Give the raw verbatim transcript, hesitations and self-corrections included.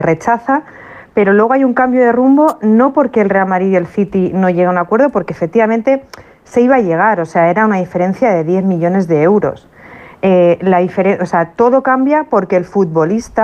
rechaza, pero luego hay un cambio de rumbo, no porque el Real Madrid y el City no lleguen a un acuerdo, porque efectivamente se iba a llegar, o sea, era una diferencia de diez millones de euros. Eh, la diferen- o sea, todo cambia porque el futbolista